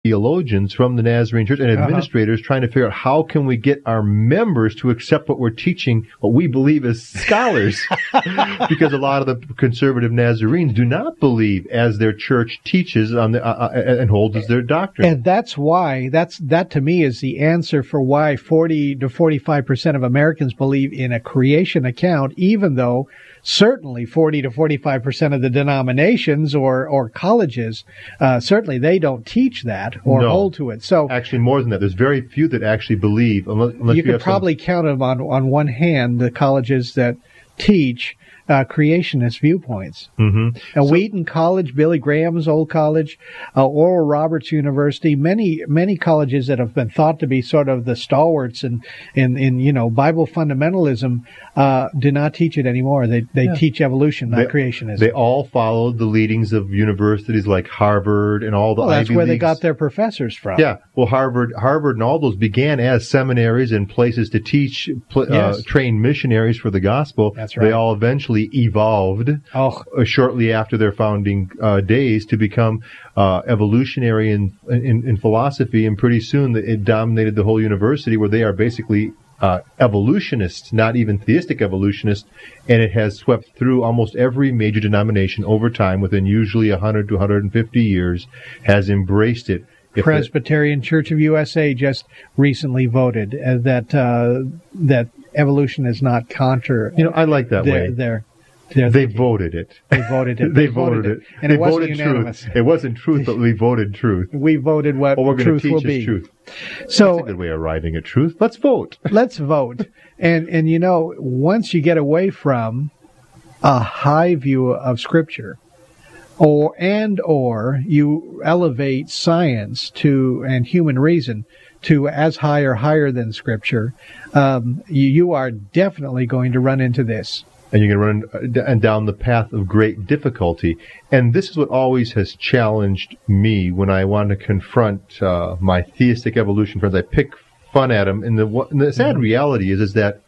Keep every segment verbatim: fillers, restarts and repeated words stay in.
theologians from the Nazarene Church and administrators uh-huh. trying to figure out how can we get our members to accept what we're teaching, what we believe as scholars. Because a lot of the conservative Nazarenes do not believe as their church teaches on the, uh, and holds as their doctrine. And that's why, that's that to me is the answer for why forty to forty-five percent of Americans believe in a creation account, even though certainly forty to forty-five percent of the denominations or, or colleges, uh, certainly they don't teach that or no. hold to it. So actually, more than that, there's very few that actually believe. Unless, unless you, you could have probably some... count them on, on one hand, the colleges that teach Uh, creationist viewpoints. Mm-hmm. Uh, so, Wheaton College, Billy Graham's old college, uh, Oral Roberts University, many many colleges that have been thought to be sort of the stalwarts in in, in you know Bible fundamentalism uh, do not teach it anymore. They they yeah. teach evolution, not they, creationism. They all followed the leadings of universities like Harvard and all the well, that's Ivy where Leagues. They got their professors from. Yeah, well, Harvard, Harvard, and all those began as seminaries and places to teach, pl- yes. uh, train missionaries for the gospel. That's right. They all eventually evolved oh. uh, shortly after their founding uh, days to become uh, evolutionary in, in in philosophy, and pretty soon it dominated the whole university, where they are basically uh, evolutionists, not even theistic evolutionists, and it has swept through almost every major denomination over time. Within usually one hundred to one hundred fifty years, has embraced it. If Presbyterian Church of U S A just recently voted uh, that uh, that evolution is not contra. You know, I like that their, way. Their, their they voted it. They voted it. they, they voted, voted it. it. And they it wasn't voted unanimous. Truth. It wasn't truth, but we voted truth. We voted what well, we're truth teach will be. Truth. So that's a good way of arriving at truth. Let's vote. Let's vote. And and you know, once you get away from a high view of Scripture, or and or you elevate science to and human reason to as high or higher than Scripture, um, you, you are definitely going to run into this. And you're going to run down the path of great difficulty. And this is what always has challenged me when I want to confront uh, my theistic evolution friends. I pick fun at them. And the, and the sad reality is, is that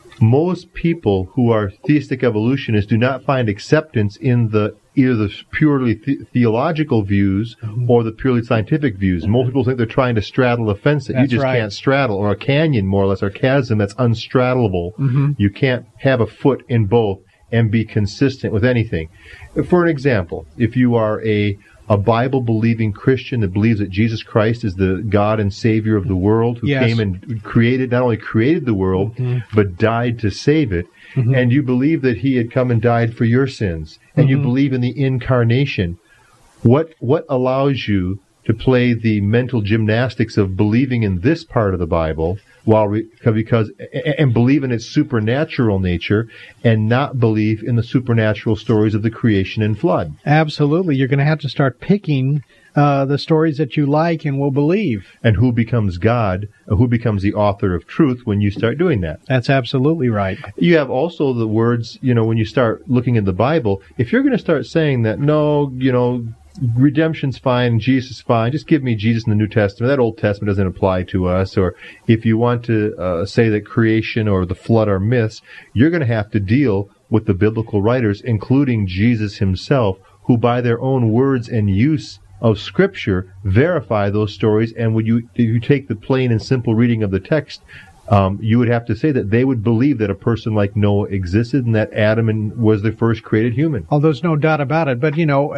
most people who are theistic evolutionists do not find acceptance in the either the purely the- theological views or the purely scientific views. Most people think they're trying to straddle a fence that that's you just right. can't straddle, or a canyon, more or less, or a chasm that's unstraddleable. Mm-hmm. You can't have a foot in both and be consistent with anything. For an example, if you are a a Bible-believing Christian that believes that Jesus Christ is the God and Savior of the world, who yes. came and created, not only created the world, mm-hmm. but died to save it, mm-hmm. and you believe that He had come and died for your sins, and mm-hmm. you believe in the incarnation, what what allows you to play the mental gymnastics of believing in this part of the Bible, while re, because and believe in its supernatural nature, and not believe in the supernatural stories of the creation and flood? Absolutely, you're going to have to start picking uh, the stories that you like and will believe. And who becomes God? Who becomes the author of truth when you start doing that? That's absolutely right. You have also the words. You know, when you start looking in the Bible, if you're going to start saying that, no, you know, redemption's fine, Jesus is fine, just give me Jesus in the New Testament, that Old Testament doesn't apply to us, or if you want to uh, say that creation or the flood are myths, you're going to have to deal with the biblical writers, including Jesus himself, who by their own words and use of Scripture verify those stories. And when you, if you take the plain and simple reading of the text, Um, you would have to say that they would believe that a person like Noah existed and that Adam and was the first created human. Oh, there's no doubt about it. But, you know,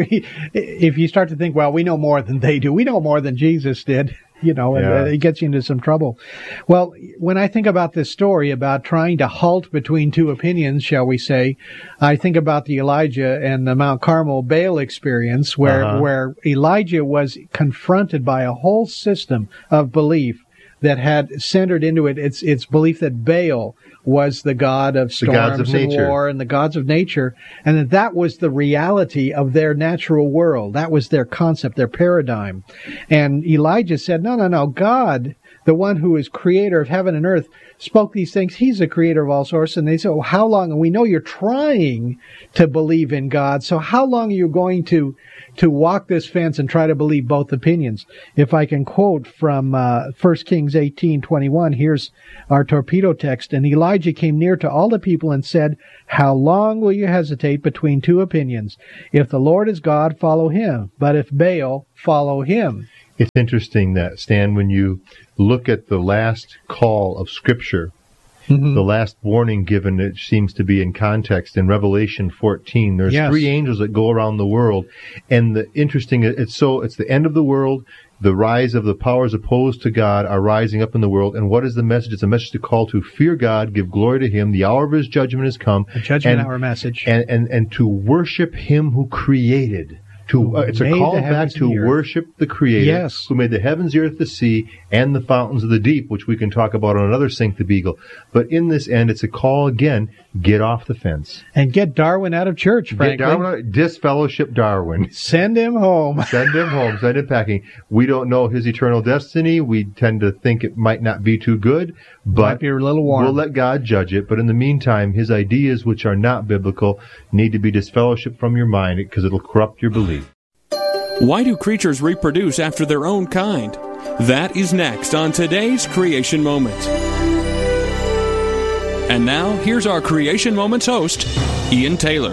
if you start to think, well, we know more than they do, we know more than Jesus did, you know, yeah. and it gets you into some trouble. Well, when I think about this story about trying to halt between two opinions, shall we say, I think about the Elijah and the Mount Carmel Baal experience, where, uh-huh. where Elijah was confronted by a whole system of belief that had centered into it its its belief that Baal was the god of storms of and war and the gods of nature, and that that was the reality of their natural world. That was their concept, their paradigm. And Elijah said, no, no, no, God, the one who is creator of heaven and earth, spoke these things. He's the creator of all sorts. And they said, well, how long? And we know you're trying to believe in God, so how long are you going to to walk this fence and try to believe both opinions? If I can quote from uh, First Kings eighteen twenty-one, here's our torpedo text. And Elijah came near to all the people and said, how long will you hesitate between two opinions? If the Lord is God, follow him. But if Baal, follow him. It's interesting that, Stan, when you look at the last call of Scripture, mm-hmm. the last warning given, it seems to be in context in Revelation fourteen. There's yes. three angels that go around the world, and the interesting, it's so it's the end of the world. The rise of the powers opposed to God are rising up in the world. And what is the message? It's a message to call to fear God, give glory to Him. The hour of His judgment has come. The judgment and, hour message. And, and, and to worship Him who created. To, uh, it's a call back to worship the Creator, yes. who made the heavens, the earth, the sea, and the fountains of the deep, which we can talk about on another Sink the Beagle. But in this end, it's a call again, get off the fence. And get Darwin out of church, frankly. Get Darwin out, disfellowship Darwin. Send him home. Send him home. Send him packing. We don't know his eternal destiny. We tend to think it might not be too good, but might be a little warm. We'll let God judge it. But in the meantime, his ideas, which are not biblical, need to be disfellowshipped from your mind because it'll corrupt your belief. Why do creatures reproduce after their own kind? That is next on today's Creation Moment. And now, here's our Creation Moments host, Ian Taylor.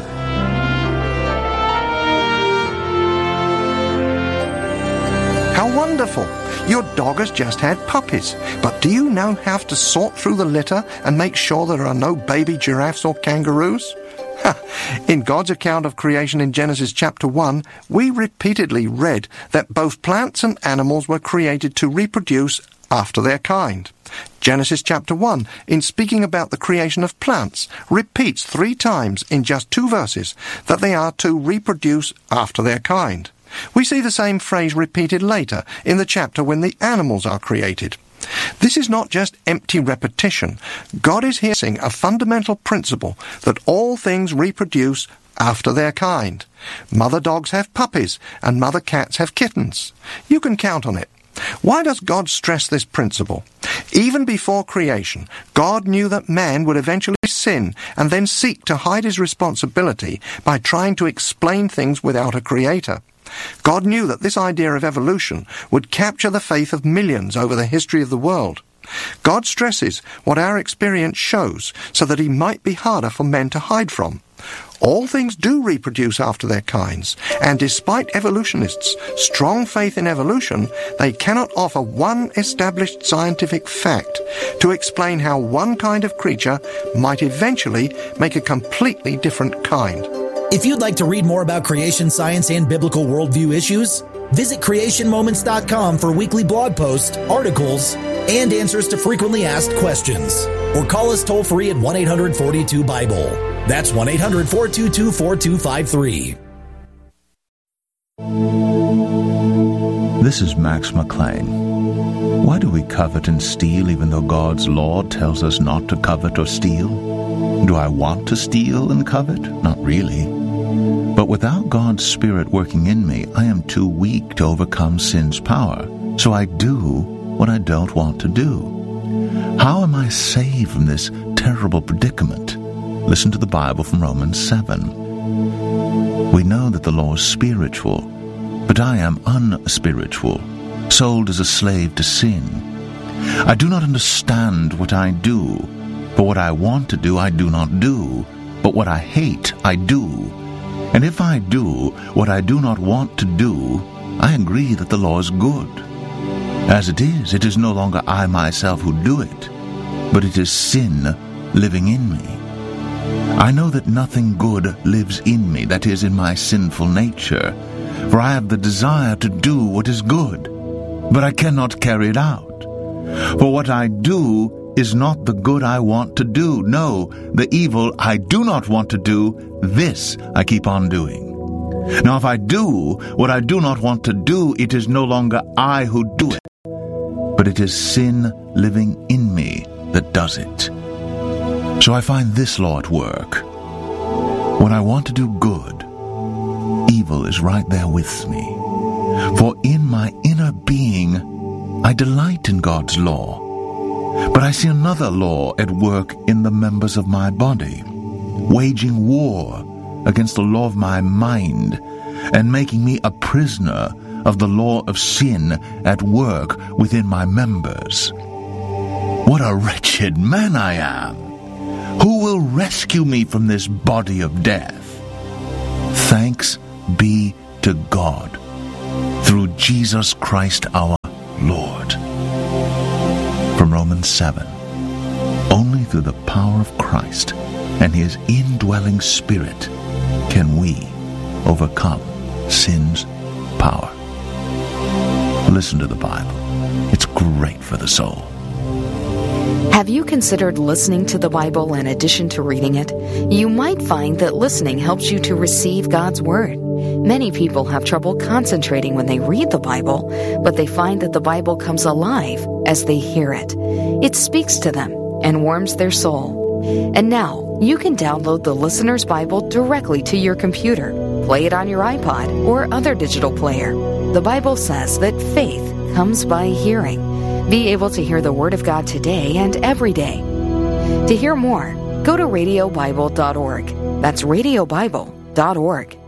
How wonderful! Your dog has just had puppies. But do you now have to sort through the litter and make sure there are no baby giraffes or kangaroos? In God's account of creation in Genesis chapter one, we repeatedly read that both plants and animals were created to reproduce after their kind. Genesis chapter one, in speaking about the creation of plants, repeats three times in just two verses that they are to reproduce after their kind. We see the same phrase repeated later in the chapter when the animals are created. This is not just empty repetition. God is here saying a fundamental principle that all things reproduce after their kind. Mother dogs have puppies, and mother cats have kittens. You can count on it. Why does God stress this principle? Even before creation, God knew that man would eventually sin and then seek to hide his responsibility by trying to explain things without a creator. God knew that this idea of evolution would capture the faith of millions over the history of the world. God stresses what our experience shows so that he might be harder for men to hide from. All things do reproduce after their kinds, and despite evolutionists' strong faith in evolution, they cannot offer one established scientific fact to explain how one kind of creature might eventually make a completely different kind. If you'd like to read more about creation science and biblical worldview issues, visit creation moments dot com for weekly blog posts, articles, and answers to frequently asked questions. Or call us toll-free at one eight hundred four two Bible. That's one eight hundred four two two four two five three. This is Max McLean. Why do we covet and steal even though God's law tells us not to covet or steal? Do I want to steal and covet? Not really. But without God's Spirit working in me, I am too weak to overcome sin's power. So I do what I don't want to do. How am I saved from this terrible predicament? Listen to the Bible from Romans seven. We know that the law is spiritual, but I am unspiritual, sold as a slave to sin. I do not understand what I do, but what I want to do I do not do, but what I hate I do. And if I do what I do not want to do, I agree that the law is good. As it is, it is no longer I myself who do it, but it is sin living in me. I know that nothing good lives in me, that is, in my sinful nature, for I have the desire to do what is good, but I cannot carry it out. For what I do is not the good I want to do. No, the evil I do not want to do, this I keep on doing. Now if I do what I do not want to do, it is no longer I who do it, but it is sin living in me that does it. So I find this law at work. When I want to do good, evil is right there with me. For in my inner being, I delight in God's law. But I see another law at work in the members of my body, waging war against the law of my mind and making me a prisoner of the law of sin at work within my members. What a wretched man I am! Who will rescue me from this body of death? Thanks be to God. through Jesus Christ our Lord. From Romans seven, only through the power of Christ and His indwelling Spirit can we overcome sin's power. Listen to the Bible. It's great for the soul. Have you considered listening to the Bible in addition to reading it? You might find that listening helps you to receive God's Word. Many people have trouble concentrating when they read the Bible, but they find that the Bible comes alive as they hear it. It speaks to them and warms their soul. And now, you can download the Listener's Bible directly to your computer, play it on your iPod or other digital player. The Bible says that faith comes by hearing. Be able to hear the Word of God today and every day. To hear more, go to radio bible dot org. That's radio bible dot org.